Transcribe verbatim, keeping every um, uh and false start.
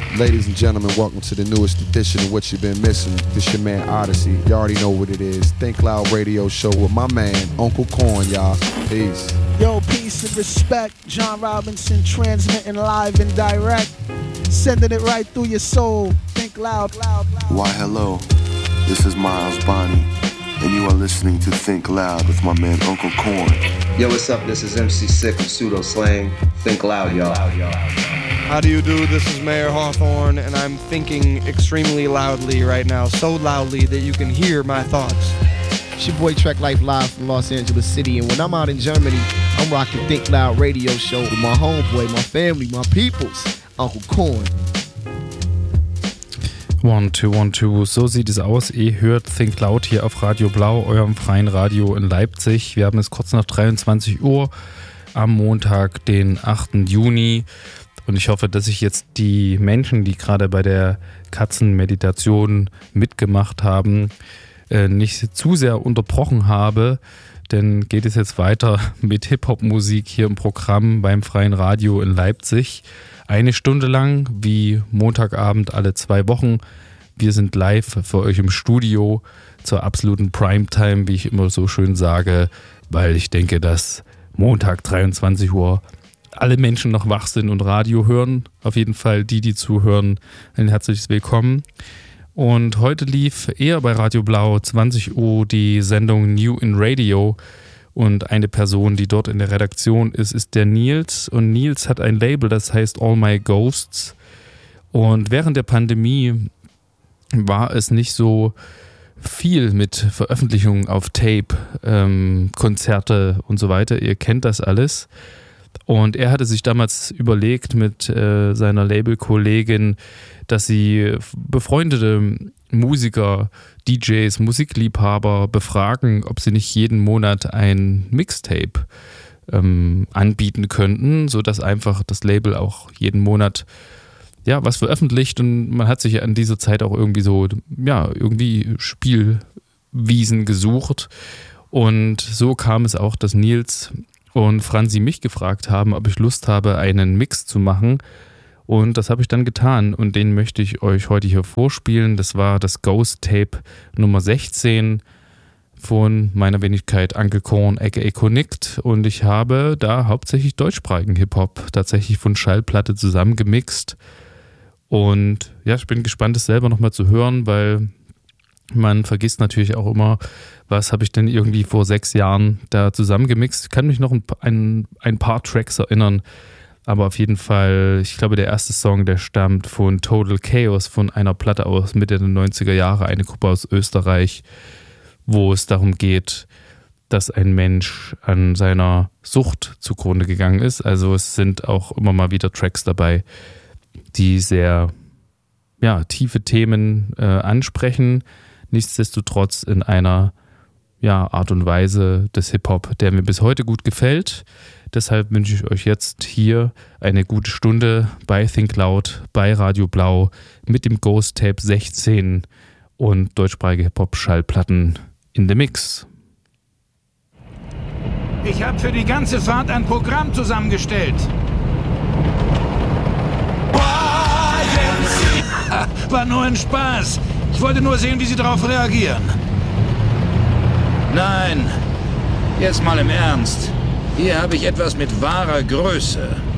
Ladies and gentlemen, welcome to the newest edition of What You've Been Missing. This your man Odyssey. You already know what it is. Think Loud Radio Show with my man, Uncle Corn, y'all. Peace. Yo, peace and respect. John Robinson transmitting live and direct. Sending it right through your soul. Think loud, loud, loud. Why, hello. This is Miles Bonnie, and you are listening to Think Loud with my man, Uncle Corn. Yo, what's up? This is M C Sick of Pseudo Slang. Think loud, y'all. How do you do? This is Mayor Hawthorne, and I'm thinking extremely loudly right now, so loudly that you can hear my thoughts. It's your boy Trek Life live from Los Angeles City, and when I'm out in Germany, I'm rocking Think Loud Radio Show with my homeboy, my family, my peoples, Uncle Corn. One, two, one, two, so sieht es aus. Ihr hört Think Loud hier auf Radio Blau, eurem freien Radio in Leipzig. Wir haben es kurz nach dreiundzwanzig Uhr am Montag, den achten Juni. Und ich hoffe, dass ich jetzt die Menschen, die gerade bei der Katzenmeditation mitgemacht haben, nicht zu sehr unterbrochen habe. Denn geht es jetzt weiter mit Hip-Hop-Musik hier im Programm beim Freien Radio in Leipzig. Eine Stunde lang, wie Montagabend alle zwei Wochen. Wir sind live für euch im Studio zur absoluten Primetime, wie ich immer so schön sage, weil ich denke, dass Montag dreiundzwanzig Uhr alle Menschen noch wach sind und Radio hören. Auf jeden Fall die, die zuhören, ein herzliches Willkommen. Und heute lief eher bei Radio Blau zwanzig Uhr die Sendung New in Radio. Und eine Person, die dort in der Redaktion ist, ist der Nils. Und Nils hat ein Label, das heißt All My Ghosts. Und während der Pandemie war es nicht so viel mit Veröffentlichungen auf Tape, ähm, Konzerte und so weiter. Ihr kennt das alles. Und er hatte sich damals überlegt mit äh, seiner Labelkollegin, dass sie befreundete Musiker, D Js, Musikliebhaber befragen, ob sie nicht jeden Monat ein Mixtape ähm, anbieten könnten, sodass einfach das Label auch jeden Monat ja was veröffentlicht. Und man hat sich an dieser Zeit auch irgendwie so, ja, irgendwie Spielwiesen gesucht. Und so kam es auch, dass Nils und Franzi mich gefragt haben, ob ich Lust habe, einen Mix zu machen. Und das habe ich dann getan und den möchte ich euch heute hier vorspielen. Das war das Ghost Tape Nummer sechzehn von meiner Wenigkeit Uncle Corn aka Connect. Und ich habe da hauptsächlich deutschsprachigen Hip-Hop tatsächlich von Schallplatte zusammengemixt. Und ja, ich bin gespannt, es selber nochmal zu hören, weil man vergisst natürlich auch immer, was habe ich denn irgendwie vor sechs Jahren da zusammengemixt. Ich kann mich noch ein, ein, ein paar Tracks erinnern, aber auf jeden Fall, ich glaube, der erste Song, der stammt von Total Chaos, von einer Platte aus Mitte der neunziger Jahre, eine Gruppe aus Österreich, wo es darum geht, dass ein Mensch an seiner Sucht zugrunde gegangen ist. Also es sind auch immer mal wieder Tracks dabei, die sehr ja, tiefe Themen äh, ansprechen, nichtsdestotrotz in einer ja, Art und Weise des Hip-Hop, der mir bis heute gut gefällt. Deshalb wünsche ich euch jetzt hier eine gute Stunde bei Think Loud, bei Radio Blau mit dem Ghost Tape sechzehn und deutschsprachige Hip-Hop-Schallplatten in the Mix. Ich habe für die ganze Fahrt ein Programm zusammengestellt. War nur ein Spaß. Ich wollte nur sehen, wie Sie darauf reagieren. Nein, jetzt mal im Ernst. Hier habe ich etwas mit wahrer Größe.